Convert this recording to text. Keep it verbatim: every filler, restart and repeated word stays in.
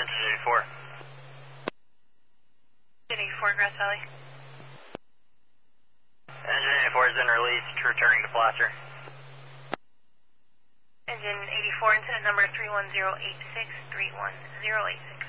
Engine eighty-four. Engine eighty-four, Grass Valley. Engine eighty-four is in release, returning to Placer. Engine eighty-four, incident number three one zero eight six, three one zero eight six.